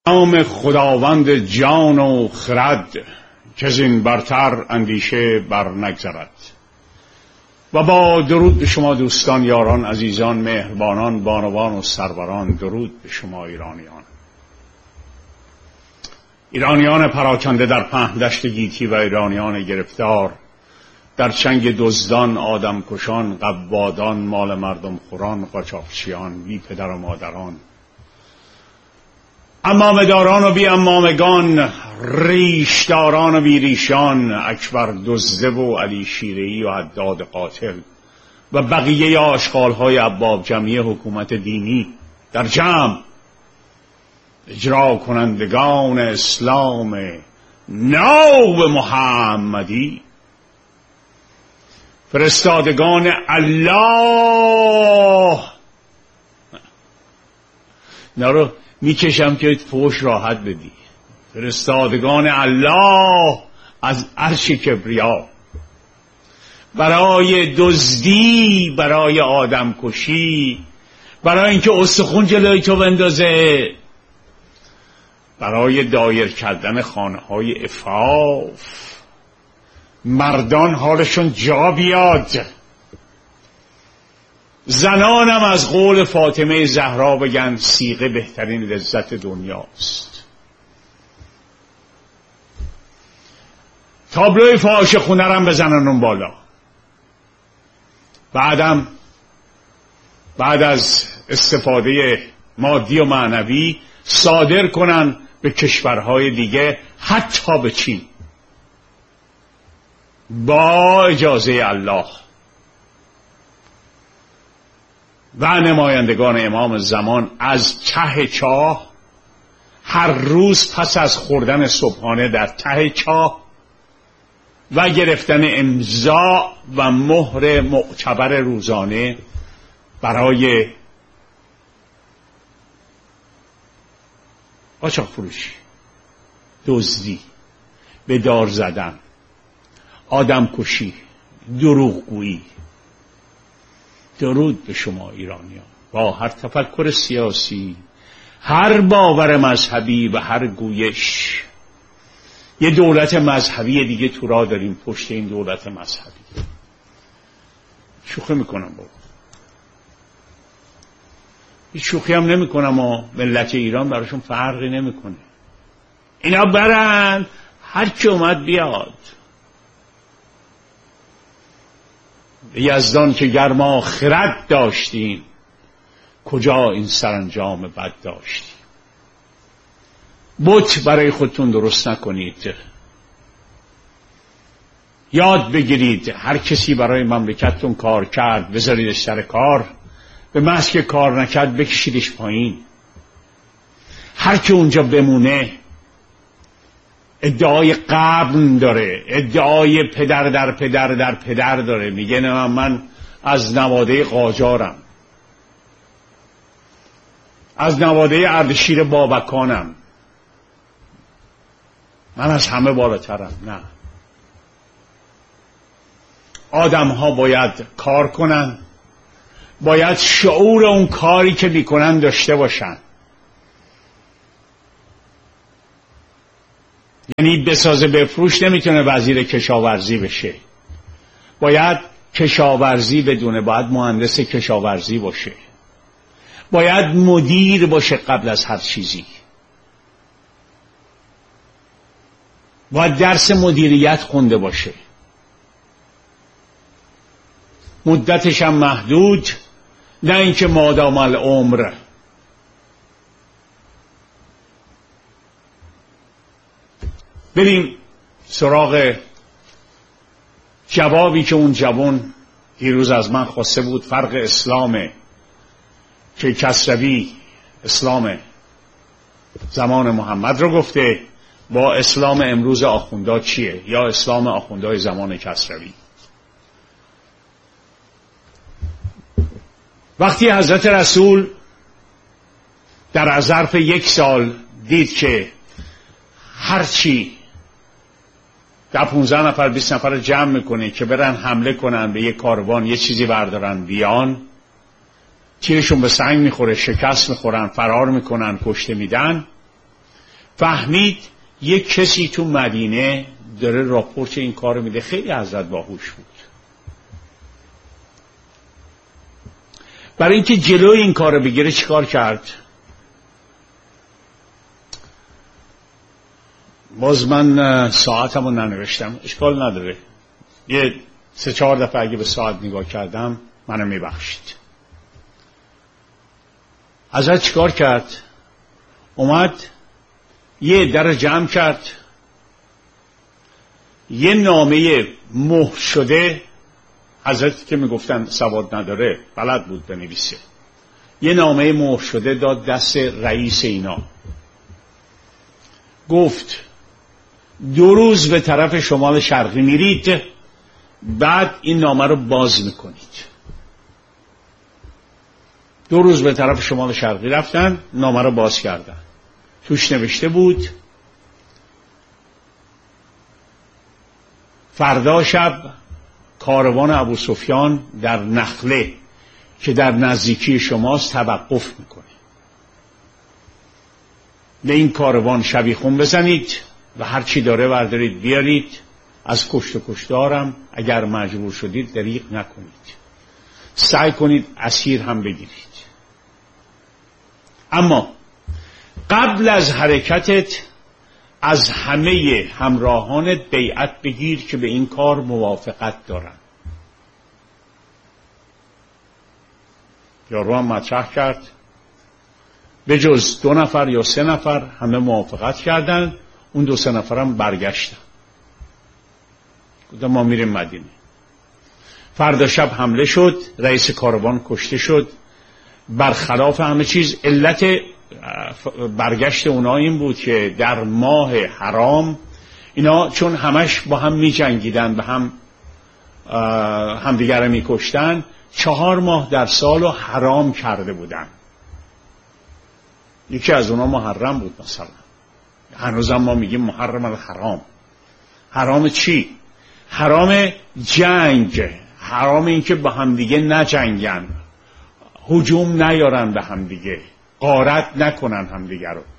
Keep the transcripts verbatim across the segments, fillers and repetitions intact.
نام خداوند جان و خرد، که زین برتر اندیشه بر نگذرد. و با درود به شما دوستان، یاران، عزیزان، مهربانان، بانوان و سروران، درود به شما ایرانیان. ایرانیان پراکنده در پهن دشت گیتی و ایرانیان گرفتار در چنگ دزدان، آدم کشان، قوادان، مال مردم خوران، قاچاقچیان، بی پدر و مادران، امامه داران و بی امامگان، ریشداران و بی ریشان، اکبر دزده و علی شیره‌ای و حداد قاتل و بقیه آشغال‌های ابواب جمعی حکومت دینی در جمع، اجرا کنندگان اسلام ناب محمدی، فرستادگان الله. نرو میکشم که فوش راحت بدی. فرستادگان الله از عرش کبریا برای دزدی، برای آدم کشی، برای اینکه استخون جلوی تو بندازه، برای دایر کردن خانه های عفاف، مردان حالشون جا بیاد، زنانم از قول فاطمه زهرا بگن صیغه بهترین لذت دنیاست. تابلوی فاحش خونه رم بزنن اون بالا. بعدم بعد از استفاده مادی و معنوی صادر کنن به کشورهای دیگه، حتی به چین، با اجازه الله و نمایندگان امام زمان. از ته چاه هر روز پس از خوردن صبحانه در ته چاه و گرفتن امضا و مهر معتبر روزانه برای قاچاق فروشی، دزدی، به دار زدن، آدم کشی، دروغگویی. درود به شما ایرانیان. با هر تفکر سیاسی، هر باور مذهبی و هر گویش، یه دولت مذهبی دیگه تو راه داریم پشت این دولت مذهبی. شوخی میکنم بابا، هیچ شوخی هم نمیکنم و ملت ایران براشون فرقی نمیکنه. اینا برن، هر کی اومد بیاد. یزدان که گرما خرد داشتیم، کجا این سرانجام بد داشتیم. بت برای خودتون درست نکنید. یاد بگیرید هر کسی برای مملکتتون کار کرد بذاریدش سر کار، به محض که کار نکرد بکشیدش پایین. هر که اونجا بمونه ادعای قبل داره، ادعای پدر در پدر در پدر داره. میگه نه من از نواده قاجارم، از نواده اردشیر بابکانم، من از همه بالاترم. نه، آدم ها باید کار کنن، باید شعور اون کاری که میکنن داشته باشن. یعنی بسازه بفروش نمیتونه وزیر کشاورزی بشه، باید کشاورزی بدونه، باید مهندس کشاورزی باشه، باید مدیر باشه قبل از هر چیزی، باید درس مدیریت خونده باشه، مدتش هم محدود، نه اینکه مادام العمر. بریم سراغ جوابی که اون جوان دیروز از من خواسته بود. فرق اسلام که کسروی اسلام زمان محمد رو گفته با اسلام امروز آخوندا چیه، یا اسلام آخوندای زمان کسروی. وقتی حضرت رسول در ظرف یک سال دید که هرچی در پونزده نفر بیست نفر جمع میکنه که برن حمله کنن به یک کاروان، یه چیزی بردارن بیان، تیرشون به سنگ میخوره، شکست میخورن، فرار میکنن، کشته میدن، فهمید یک کسی تو مدینه داره راپورت این کار میده. خیلی حضرت باهوش بود. برای اینکه جلوی این کار بگیره چیکار کرد؟ باز من ساعتمو ننوشتم، اشکال نداره، یه سه چهار دفعه اگه به ساعت نگاه کردم منو میبخشید. حضرت چیکار کرد؟ اومد یه در جمع کرد، یه نامه مهر شده، حضرت که میگفتن سواد نداره بلد بود بنویسه، یه نامه مهر شده داد دست رئیس اینا، گفت دو روز به طرف شمال شرقی میرید، بعد این نامه رو باز میکنید. دو روز به طرف شمال شرقی رفتن، نامه رو باز کردن. توش نوشته بود فردا شب کاروان ابو سفیان در نخله که در نزدیکی شماست توقف میکنه. به این کاروان شبیخون بزنید و هر چی داره بردارید بیارید، از کشت و کشتارم اگر مجبور شدید دریغ نکنید، سعی کنید اسیر هم بگیرید. اما قبل از حرکتت از همه همراهانت بیعت بگیر که به این کار موافقت دارن. یارو هم مطرح کرد، به جز دو نفر یا سه نفر همه موافقت کردن. اون دو سه نفر هم برگشتن، گفتن ما میریم مدینه. فردا شب حمله شد، رئیس کاروان کشته شد. برخلاف همه چیز علت برگشت اونا این بود که در ماه حرام اینا چون همش با هم می جنگیدن، به هم همدیگر می کشتن، چهار ماه در سال رو حرام کرده بودن. یکی از اونا محرم بود مثلا. هنوزم ما میگیم محرم الحرام. حرام چی؟ حرام جنگ، حرام این که با همدیگه نجنگن، هجوم نیارن به همدیگه، غارت نکنن همدیگه رو.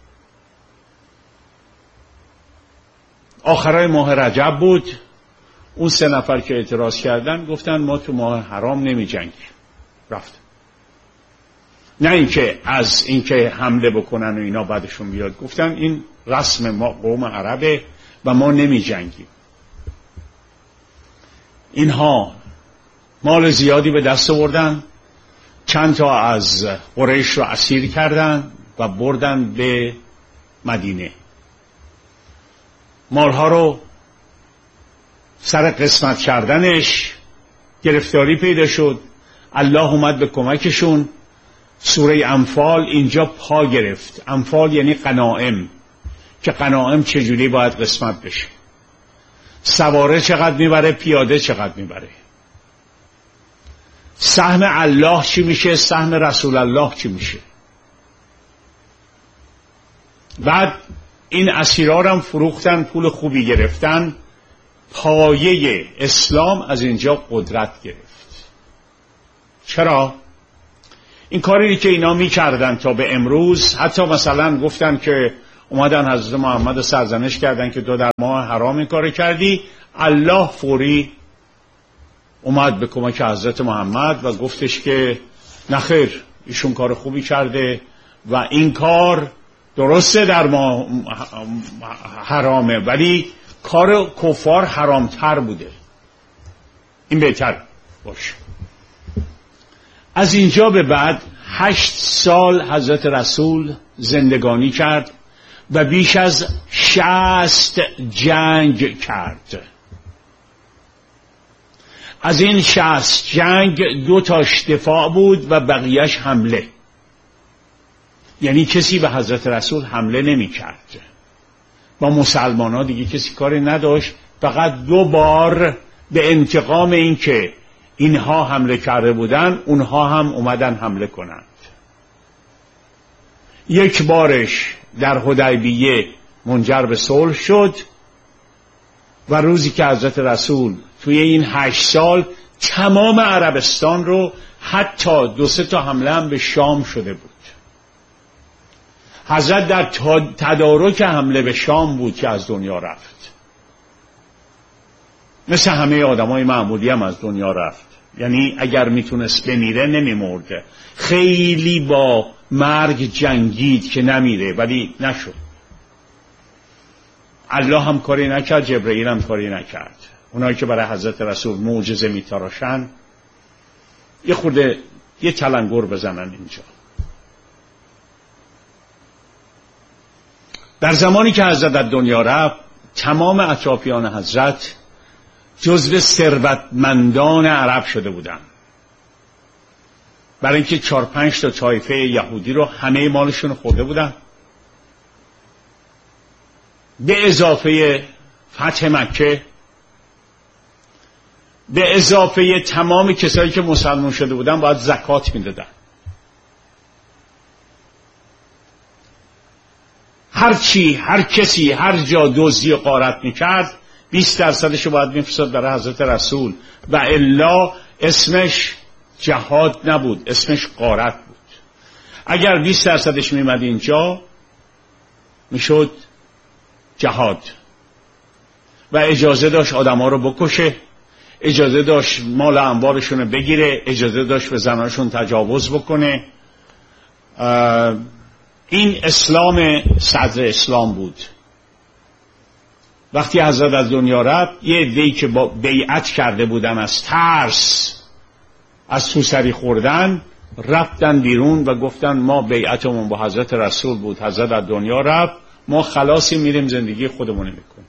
آخرای ماه رجب بود. اون سه نفر که اعتراض کردن گفتن ما تو ماه حرام نمی جنگیم، رفت. نه اینکه از اینکه حمله بکنن و اینا بعدشون بیاد، گفتن این رسم ما قوم عربه و ما نمی جنگیم. اینها مال زیادی به دست آوردن، چند تا از قریش رو اسیر کردن و بردن به مدینه. مالها رو سر قسمت کردنش گرفتاری پیدا شد. الله اومد به کمکشون. سوره انفال اینجا پا گرفت. انفال یعنی غنایم، که غنایم چجوری باید قسمت بشه، سواره چقدر میبره، پیاده چقدر میبره، سهم الله چی میشه، سهم رسول الله چی میشه. بعد این اسیرا هم فروختن، پول خوبی گرفتن. پایه اسلام از اینجا قدرت گرفت. چرا؟ این کاری که اینا میکردن تا به امروز، حتی مثلا گفتن که اومدن حضرت محمد سرزنش کردن که تو در ماه حرام این کار کردی، الله فوری اومد به کمک حضرت محمد و گفتش که نخیر، ایشون کار خوبی کرده و این کار درسته در ما حرامه، ولی کار کفار حرامتر بوده، این بهتر باشه. از اینجا به بعد هشت سال حضرت رسول زندگانی کرد و بیش از شصت جنگ کرد. از این شصت جنگ دو تاش دفاع بود و بقیهش حمله. یعنی کسی به حضرت رسول حمله نمی کرد. با مسلمان ها دیگه کسی کاری نداشت. فقط دو بار به انتقام این که اینها حمله کرده بودن، اونها هم اومدن حمله کنند. یک بارش در حدیبیه منجر به صلح شد و روزی که حضرت رسول توی این هشت سال تمام عربستان رو، حتی دو سه تا حمله هم به شام شده بود. حضرت در تدارک حمله به شام بود که از دنیا رفت. مثل همه آدمای معمولی هم از دنیا رفت. یعنی اگر میتونست بمیره نمیمرده. خیلی با مرگ جنگید که نمیره، ولی نشد. الله هم کاری نکرد، جبرئیل هم کاری نکرد. اونایی که برای حضرت رسول معجزه میتراشن یه خورده یه تلنگر بزنن اینجا. در زمانی که حضرت در دنیا رفت، تمام اطرافیان حضرت جزو ثروتمندان عرب شده بودند، برای اینکه چهار پنج تا طایفه یهودی رو همه مالشون خورده بودن، به اضافه فتح مکه، به اضافه تمام کسایی که مسلمان شده بودن باید زکات میدادن. هر چی، هر کسی، هر جا دزدی و غارت میکرد بیست درصدش رو باید میفرستاد برای حضرت رسول، و الا اسمش جهاد نبود، اسمش غارت بود. اگر بیست درصدش میمد اینجا میشد جهاد، و اجازه داشت آدم ها رو بکشه، اجازه داشت مال انبارشون رو بگیره، اجازه داشت به زناشون تجاوز بکنه. این اسلام صدر اسلام بود. وقتی حضرت از دنیا رفت، یه عده‌ای که با بیعت کرده بودن از ترس از سوسری خوردن رفتن بیرون و گفتن ما بیعتمون با حضرت رسول بود، حضرت از دنیا رفت، ما خلاصی میریم زندگی خودمون میکنیم.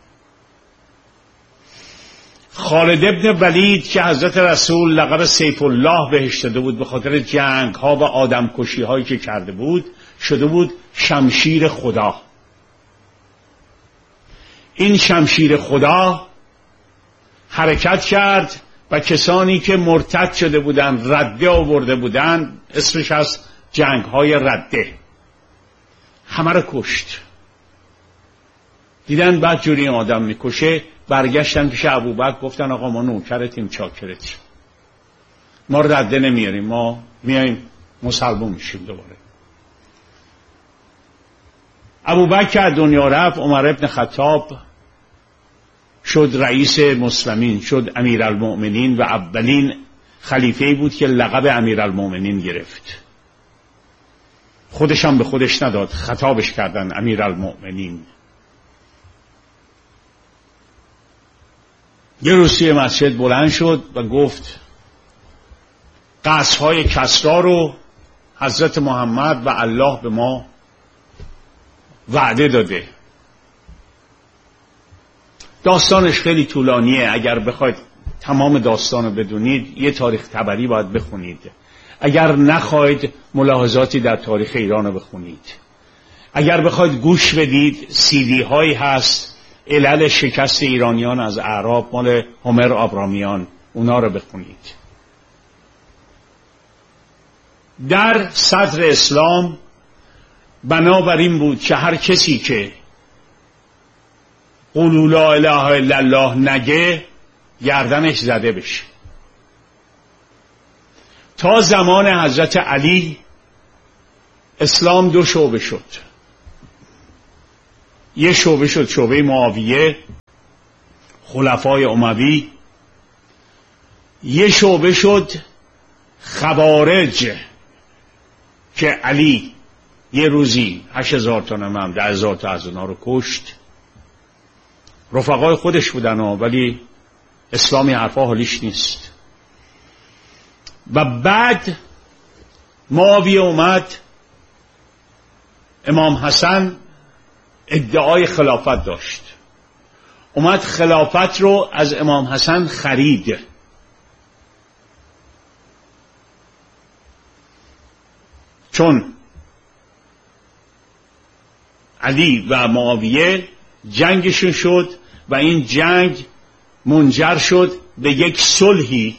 خالد ابن ولید که حضرت رسول لقب سیف الله بهش داده بود به خاطر جنگ ها و آدم کشی هایی که کرده بود، شده بود شمشیر خدا. این شمشیر خدا حرکت کرد و کسانی که مرتد شده بودند، رده آورده بودند، اسمش از جنگ های رده، همه رو کشت. دیدن بعد جوری آدم میکشه، برگشتن پیش ابوبکر گفتن آقا ما نوکرتیم، چاکرتیم، ما رده نمیاریم، ما میایم مسلمان میشیم دوباره. ابوبکر که از دنیا رفت، عمر ابن خطاب شد رئیس مسلمین، شد امیرالمؤمنین و اولین خلیفه بود که لقب امیرالمؤمنین گرفت. خودش هم به خودش نداد، خطابش کردن امیرالمؤمنین. یه روز توی مسجد بلند شد و گفت قصرهای کسری رو حضرت محمد و الله به ما وعده داده. داستانش خیلی طولانیه، اگر بخواید تمام داستان رو بدونید یه تاریخ تبری باید بخونید، اگر نخواید ملاحظاتی در تاریخ ایران رو بخونید، اگر بخواید گوش بدید سیدی هایی هست علل شکست ایرانیان از اعراب مال هومر آبرامیان، اونا رو بخونید. در صدر اسلام بنابراین بود که هر کسی که قولوا لا اله الا الله نگه گردنش زده بشه. تا زمان حضرت علی اسلام دو شعبه شد. یه شعبه شد شعبه معاویه، خلفای اموی، یه شعبه شد خوارج که علی یه روزی هشت هزار تا نمیم ده هزار تا از اونا رو کشت. رفقای خودش بودن ها، ولی اسلامی حرفا حالیش نیست. و بعد معاویه اومد، امام حسن ادعای خلافت داشت، اومد خلافت رو از امام حسن خرید. چون علی و معاویه جنگشون شد و این جنگ منجر شد به یک صلحی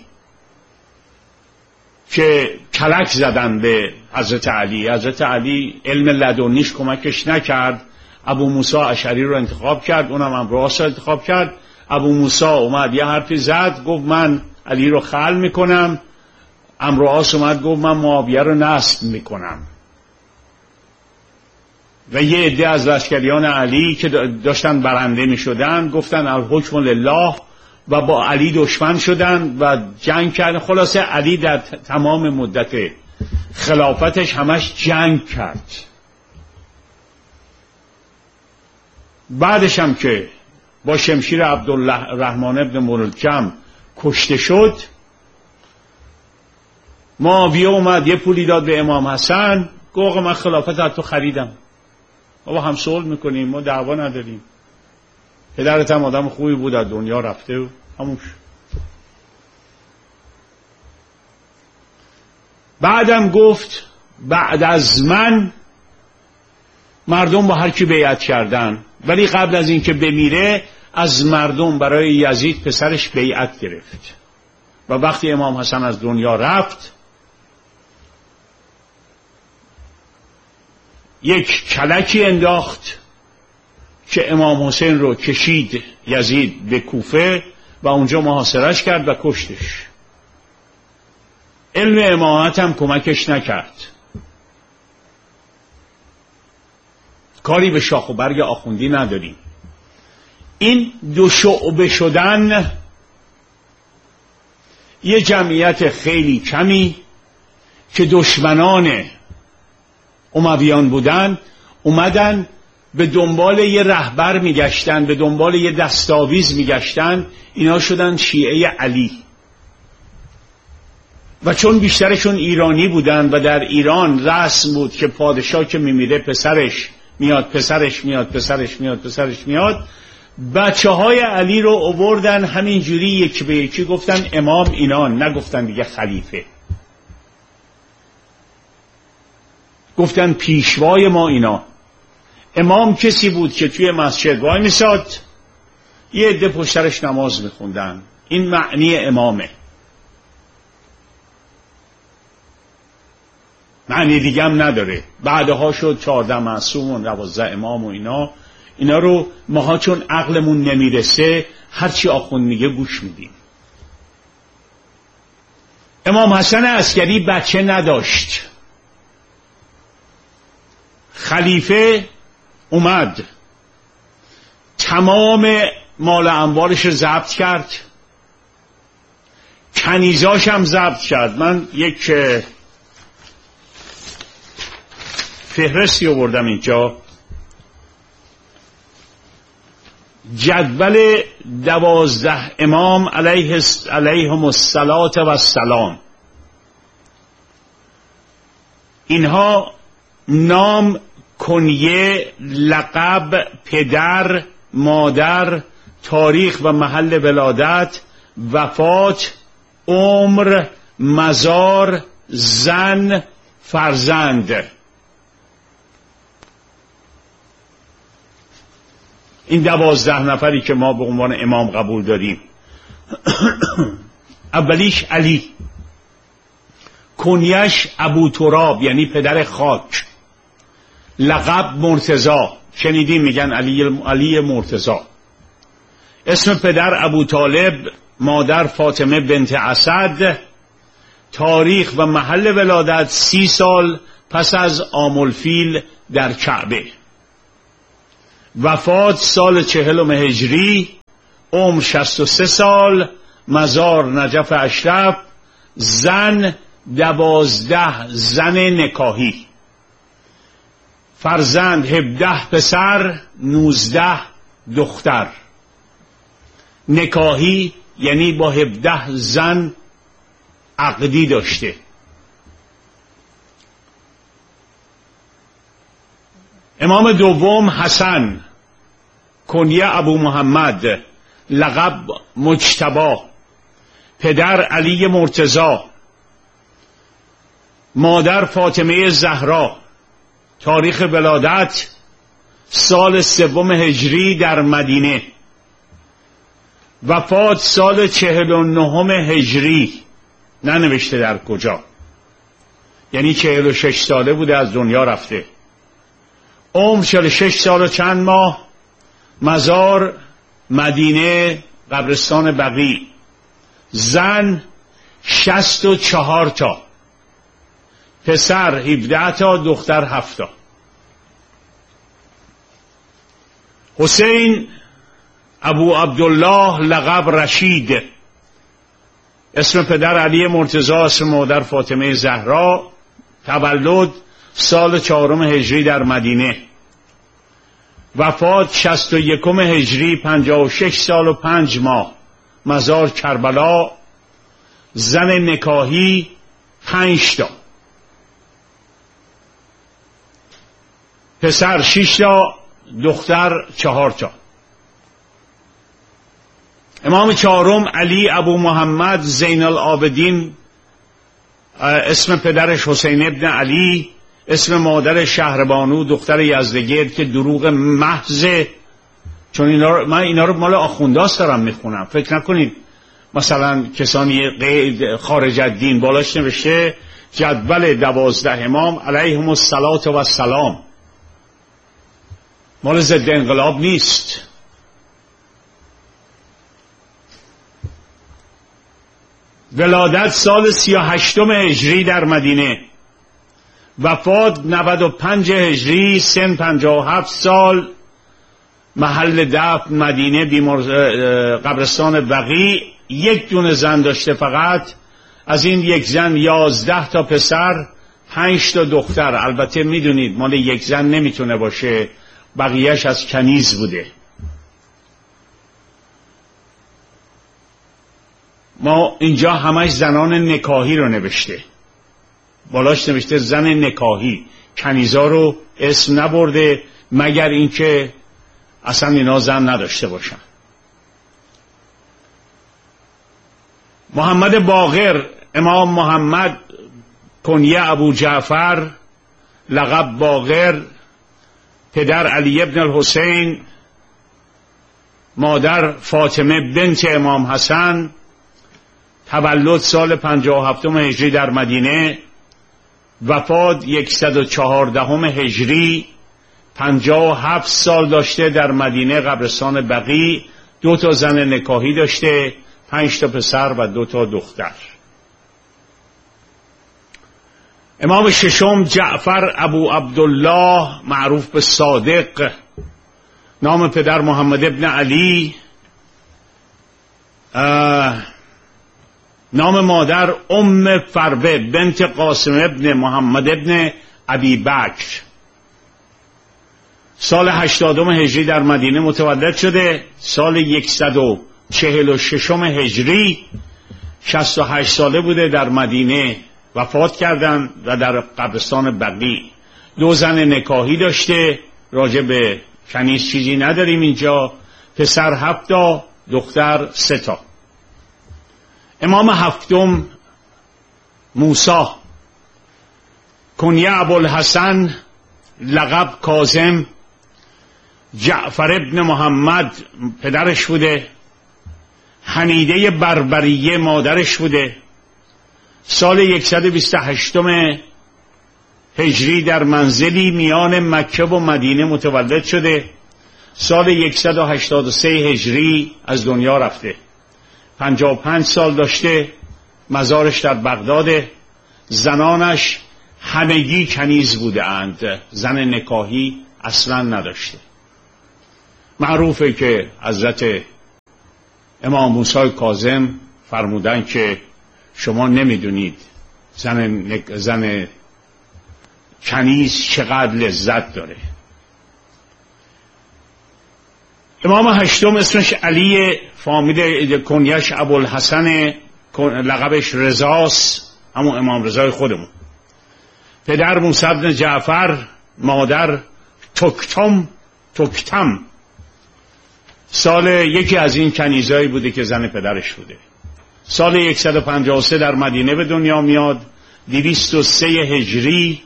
که کلک زدن به حضرت علی. حضرت علی علم لدنیش کمکش نکرد، ابو موسی اشعری رو انتخاب کرد، اونم امراس رو انتخاب کرد. ابو موسی اومد یه حرفی زد، گفت من علی رو خلع میکنم. امراس اومد گفت من معاویه رو نصب میکنم. و یه عده از لشکریان علی که داشتن برنده می شدن گفتن الحکم لله و با علی دشمن شدن و جنگ کردن. خلاصه علی در تمام مدت خلافتش همش جنگ کرد. بعدش هم که با شمشیر عبدالرحمن ابن ملجم کشته شد، معاویه اومد یه پولی داد به امام حسن، گفت من خلافت از تو خریدم، ما با هم صلح میکنیم، ما دعوا نداریم، پدرت هم آدم خوبی بود از دنیا رفته و همونش. بعدم گفت بعد از من مردم با هر کی بیعت کردن، ولی قبل از اینکه بمیره از مردم برای یزید پسرش بیعت گرفت. و وقتی امام حسن از دنیا رفت یک کلکی انداخت که امام حسین رو کشید یزید به کوفه و اونجا محاصرش کرد و کشتش. علم امامت هم کمکش نکرد. کاری به شاخ و برگ آخوندی نداریم. این دو شعبه شدن یه جمعیت خیلی کمی که دشمنان امویان بودن اومدن به دنبال یه رهبر میگشتن، به دنبال یه دستاویز میگشتن، اینا شدن شیعه علی. و چون بیشترشون ایرانی بودن و در ایران رسم بود که پادشاه که میمیره پسرش میاد پسرش میاد پسرش میاد پسرش میاد، بچه های علی رو آوردن همینجوری یکی به یکی گفتن امام اینا، نگفتن دیگه خلیفه، گفتن پیشوای ما اینا. امام کسی بود که توی مسجد وای میساد، یه عده پشترش نماز میخوندن. این معنی امامه، معنی دیگه هم نداره. بعدها شد چهارده معصوم و دوازده امام و اینا. اینا رو ماها چون عقلمون نمیرسه هرچی آخوند میگه گوش میدیم. امام حسن عسکری بچه نداشت. خلیفه اومد تمام مال اموالش ضبط کرد، کنیزاش هم ضبط کرد. من یک فهرستی آوردم اینجا، جدول دوازده امام علیه علیهم الصلاة و السلام. اینها نام، کنیه، لقب، پدر، مادر، تاریخ و محل ولادت، وفات، عمر، مزار، زن، فرزند. این دوازده نفری که ما به عنوان امام قبول داریم. اولیش علی، کنیش ابو تراب یعنی پدر خاک، لقب مرتضی، شنیدیم میگن علی علی مرتضی. اسم پدر ابو طالب، مادر فاطمه بنت اسد. تاریخ و محل ولادت سی سال پس از عام الفیل در کعبه. وفات سال چهلم هجری. عمر شصت و سه سال. مزار نجف اشرف. زن دوازده زن نکاحی. فرزند هفده پسر نوزده دختر. نکاحی یعنی با هفده زن عقدی داشته. امام دوم حسن، کنیه ابو محمد، لقب مجتبی، پدر علی مرتضی، مادر فاطمه زهرا. تاریخ ولادت سال سوم هجری در مدینه. وفات سال چهل و نهم هجری، ننوشته در کجا، یعنی چهل و شش ساله بوده از دنیا رفته. عمر چهل و شش سال و چند ماه. مزار مدینه قبرستان بقیع. زن شصت و چهار تا، پسر هفده تا، دختر هفت تا. حسین ابو عبدالله لقب رشید، اسم پدر علی مرتضی، اسم مادر فاطمه زهرا. تولد سال چهارم هجری در مدینه. وفات شصت و یکم هجری، پنجاه و شش سال و پنج ماه. مزار کربلا. زن نکاحی پنج تا، پسر شش تا، دختر چهار تا. امام چهارم علی ابو محمد زین العابدین، اسم پدرش حسین ابن علی، اسم مادر شهربانو دختر یزدگرد که دروغ محضه، چون اینا رو من اینا رو مال آخونداست دارم میخونم. فکر نکنید مثلا کسانی خارج از دین. بالاش نوشته جدول دوازده امام علیهم الصلاة و السلام، مال ضد انقلاب نیست. ولادت سال سی و هشتم هجری در مدینه. وفات نود و پنج هجری، سن پنجاه و هفت سال. محل دفن مدینه، بیمار قبرستان بقیع. یک دونه زن داشته فقط. از این یک زن یازده تا پسر، پنج تا دختر. البته میدونید مال یک زن نمیتونه باشه، بقیهش از کنیز بوده. ما اینجا همش زنان نکاحی رو نوشته، بالاش نوشته زن نکاحی. کنیزا رو اسم نبرده، مگر اینکه اصلا اینا زن نداشته باشن. محمد باقر، امام محمد کنیه ابو جعفر، لقب باقر، پدر علی ابن الحسین، مادر فاطمه بنت امام حسن. تولد سال پنجاه و هفتم هجری در مدینه. وفات یکصد و چهاردهم هجری، پنجاه و هفت سال داشته در مدینه قبرستان بقیع. دو تا زن نکاحی داشته، پنج تا پسر و دو تا دختر. امام ششم جعفر ابو عبدالله، معروف به صادق. نام پدر محمد ابن علی. نام مادر ام فروه بنت قاسم ابن محمد ابن ابی بکر. سال هشتادم هجری در مدینه متولد شده. سال صد و چهل و ششم هجری، شصت و هشت ساله بوده، در مدینه وفات کردن و در قبرستان بقیع. دو زن نکاحی داشته، راجع به کنیز چیزی نداریم اینجا. پسر هفت تا، دختر سه تا. امام هفتم موسی، کنیه ابوالحسن، لقب کاظم. جعفر ابن محمد پدرش بوده. حمیده بربریه مادرش بوده. سال صد و بیست و هشتم هجری در منزلی میان مکه و مدینه متولد شده. سال صد و هشتاد و سه هجری از دنیا رفته. پنجاه و پنج سال داشته. مزارش در بغداد. زنانش همگی کنیز بوده اند، زن نکاحی اصلا نداشته. معروفه که حضرت امام موسی کاظم فرمودن که شما نمیدونید زن, نک... زن کنیز چقدر لذت داره. امام هشتم اسمش علی، فامیل کنیش ابوالحسن، لقبش رضاست، همون امام رضای خودمون. پدر موسی بن جعفر، مادر تکتم تکتم. سال یکی از این کنیزایی بوده که زن پدرش بوده. سال صد و پنجاه و سه در مدینه به دنیا میاد. دویست و سه هجری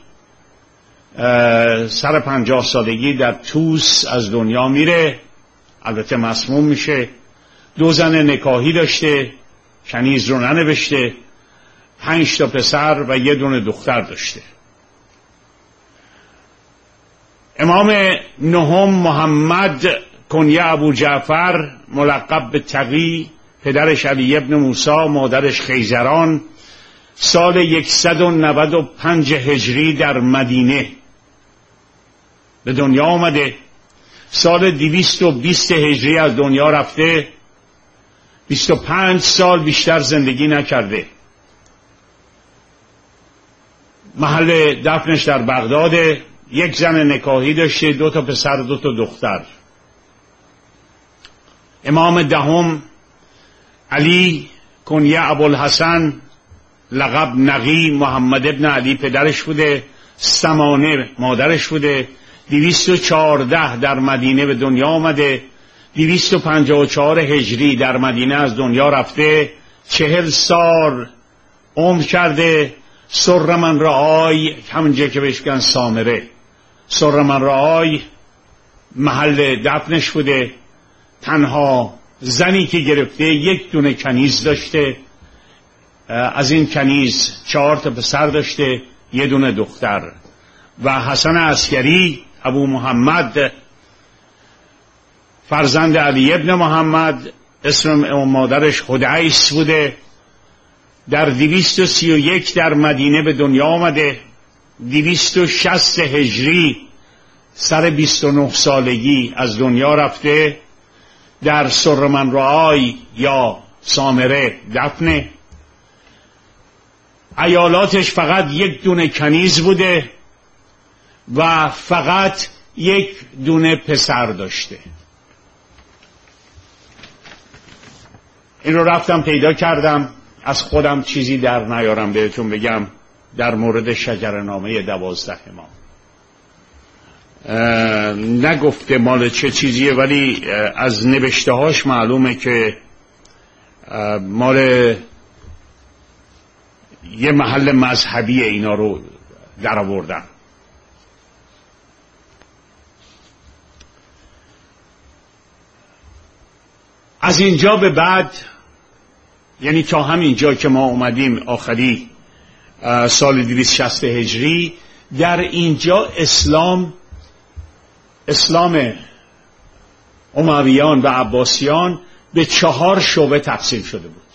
سر پنجاه سالگی در توس از دنیا میره، البته مسموم میشه. دو زن نکاحی داشته، کنیز رو ننوشته. پنج تا پسر و یه دونه دختر داشته. امام نهم محمد کنیه ابو جعفر، ملقب به تقی، پدرش علی ابن موسی، مادرش خیزران. سال صد و نود و پنج هجری در مدینه به دنیا آمده. سال دویست و بیست هجری از دنیا رفته، بیست و پنج سال بیشتر زندگی نکرده. محل دفنش در بغداد، یک زن نکاحی داشته، دو تا پسر دو تا دختر. امام دهم علی کنیه ابوالحسن، لقب نقی، محمد ابن علی پدرش بوده، سمانه مادرش بوده. دویست و چهارده در مدینه به دنیا آمده، دویست و پنجاه و چهار هجری در مدینه از دنیا رفته، چهل سال عمر کرده. سر من رعای، همونجا که بهش گن سامره، سر من رعای محل دفنش بوده. تنها زنی که گرفته یک دونه کنیز داشته، از این کنیز چهار تا پسر داشته، یه دونه دختر. و حسن عسکری ابو محمد فرزند علی ابن محمد، اسم مادرش خدیس بوده. در دویست و سی و یک در مدینه به دنیا آمده، دویست و شصت هجری سر بیست و نه سالگی از دنیا رفته. در سرمن رعای یا سامره دفنه. عیالاتش فقط یک دونه کنیز بوده و فقط یک دونه پسر داشته. این رو رفتم پیدا کردم، از خودم چیزی در نیارم بهتون بگم در مورد شجره‌نامه دوازده امام. نگفته مال چه چیزیه، ولی از نوشته هاش معلومه که مال یه محل مذهبی اینا رو در آوردن. از اینجا به بعد، یعنی تا همینجا که ما اومدیم آخری سال دویست و شصت هجری، در اینجا اسلام اسلام امویان و عباسیان به چهار شعبه تقسیم شده بود.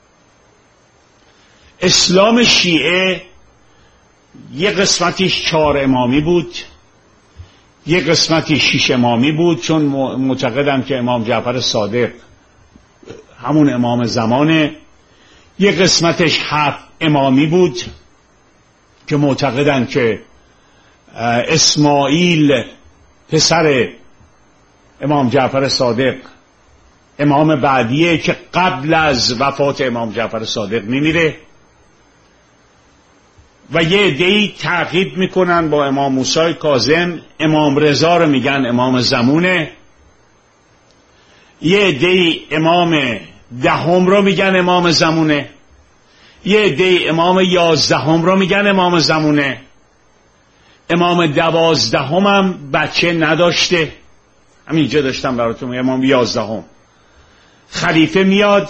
اسلام شیعه یک قسمتیش چهار امامی بود، یک قسمتی شیش امامی بود، چون معتقدن که امام جعفر صادق همون امام زمانه. یک قسمتش هفت امامی بود که معتقدن که اسماعیل پسر امام جعفر صادق امام بعدیه که قبل از وفات امام جعفر صادق میمیره. و یه عده‌ای تعقیب میکنن با امام موسی کاظم، امام رضا رو میگن امام زمونه. یه عده‌ای امام دهم رو میگن امام زمونه. یه عده‌ای امام یازدهم رو میگن امام زمونه. امام دوازدهم هم بچه نداشته، همینجا داشتم براتون میگم. امام یازدهم خلیفه میاد،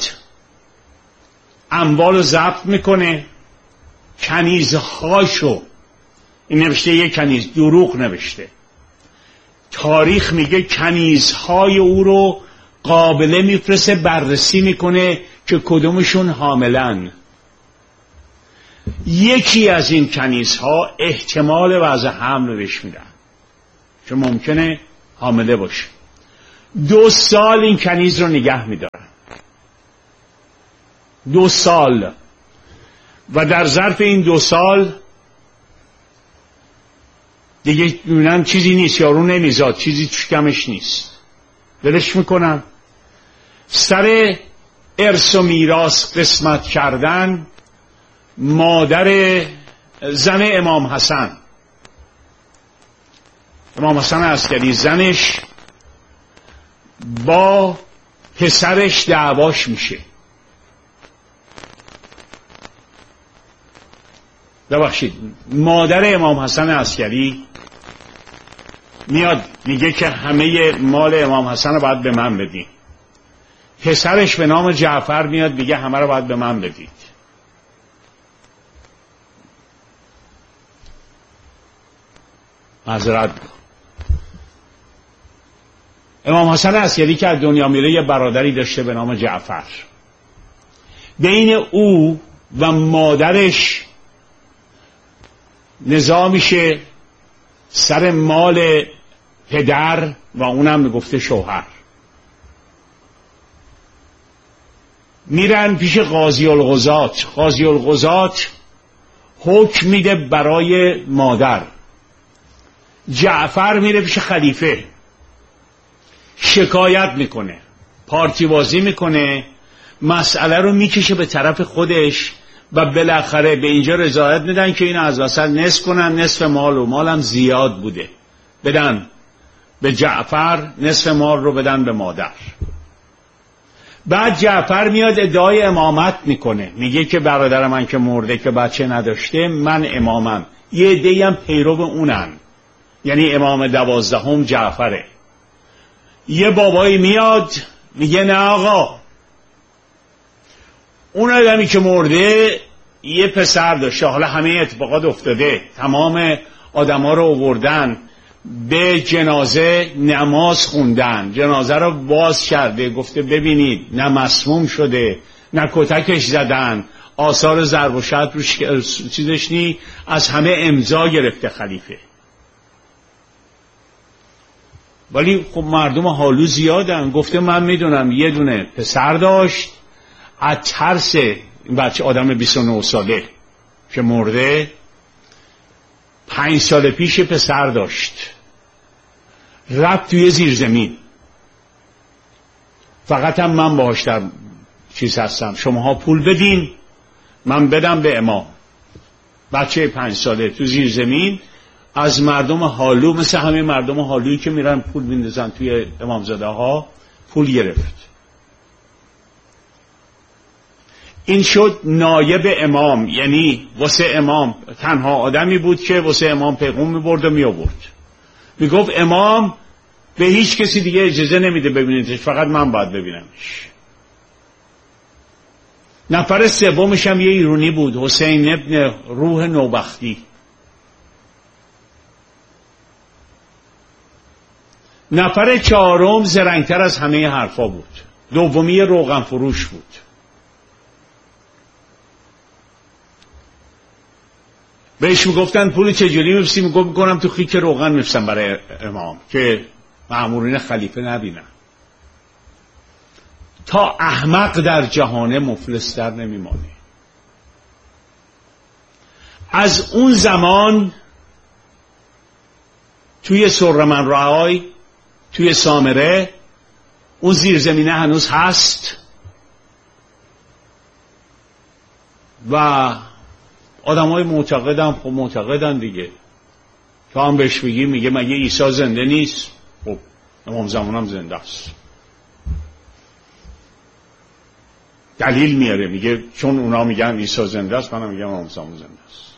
اموال رو ضبط میکنه، کنیزهاشو، این نوشته یک کنیز، دروغ نوشته، تاریخ میگه کنیزهای او رو قابله میفرسته، بررسی میکنه که کدومشون حاملن. یکی از این کنیزها احتمال وضع حمل بهش میدن، چون ممکنه حامله باشه. دو سال این کنیز رو نگه میدارن، دو سال. و در ظرف این دو سال دیگه میبینن چیزی نیست، یارو نمیزاد، چیزی توش کمش نیست، ولش میکنن. سر ارث و میراث قسمت کردن، مادر زن امام حسن، امام حسن عسکری، زنش با پسرش دعواش میشه. ببخشید، مادر امام حسن عسکری میاد میگه که همه مال امام حسن رو باید به من بدین. پسرش به نام جعفر میاد میگه همه رو باید به من بدید. معذرت، امام حسن عسکری که از دنیا میره یه برادری داشته به نام جعفر. بین او و مادرش نزاع میشه سر مال پدر و اونم میگفته شوهر. میرن پیش قاضی القضات. قاضی القضات حکم میده برای مادر. جعفر میره پیش خلیفه، شکایت میکنه، پارتی بازی میکنه، مسئله رو میکشه به طرف خودش و بالاخره به اینجا رضایت میدن که اینو از وسط نصف کنن، نصف مال و مالم زیاد بوده بدن به جعفر، نصف مال رو بدن به مادر. بعد جعفر میاد ادعای امامت میکنه، میگه که برادر من که مرده که بچه نداشته من امامم. یه عده‌ای هم پیرو اونن، یعنی امام دوازدهم جعفره. یه بابایی میاد میگه نه آقا، اون آدمی که مرده یه پسر داشته، حالا همه اتفاقات افتاده، تمام آدما رو آوردن به جنازه نماز خوندن، جنازه رو باز کرده، گفته ببینید نه مسموم شده نه کتکش زدن، آثار ضرب و شتم روش چیزش نی، از همه امضا گرفته خلیفه. ولی خب مردم حالو زیادن. گفته من میدونم یه دونه پسر داشت، از ترس این بچه آدم بیست و نه ساله که مرده، پنج سال پیش پسر داشت، رفت توی زیر زمین. فقط هم من باهاش در چیز هستم، شماها پول بدین من بدم به امام. بچه پنج ساله تو زیر زمین از مردم حالو، مثل همه مردم حالویی که میرن پول میندازن توی امامزاده ها، پول گرفت. این شد نایب امام، یعنی واسه امام تنها آدمی بود که واسه امام پیغام میبرد و میآورد. میگفت امام به هیچ کسی دیگه اجازه نمیده ببینیدش، فقط من باید ببینمش. نفر سومش هم یه ایرانی بود، حسین ابن روح نوبختی. نفر چهارم زرنگتر از همه حرفا بود، دومی روغن فروش بود. بهش میگفتن پول چجوری میفسی؟ میگفت میکنم تو خیک روغن میفسم برای امام که مأمورین خلیفه نبینن. تا احمق در جهان مفلس در نمیمانه. از اون زمان توی سرمن رعای، توی سامره، اون زیرزمینه هنوز هست و آدم های معتقدن، خب معتقدن دیگه. تا هم بهش بگی میگه مگه عیسی زنده نیست؟ خب امام زمان هم زنده است. دلیل میاره، میگه چون اونا میگن عیسی زنده است منم میگم امام زمان زنده است.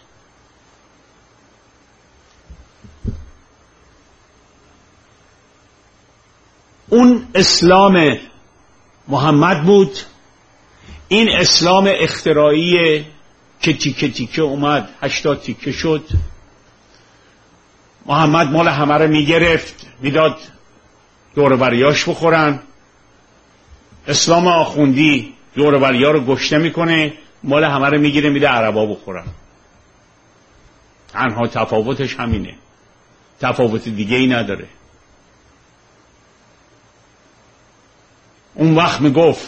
اون اسلام محمد بود، این اسلام اختراعی که تیکه تیکه اومد، هشتاد تیکه شد. محمد مال همه رو میگرفت میداد دور بریاش بخورن. اسلام آخوندی دور بریا رو گشته میکنه، مال همه رو میگیره میده عربا بخورن. تنها تفاوتش همینه، تفاوت دیگه ای نداره. اون وقت میگفت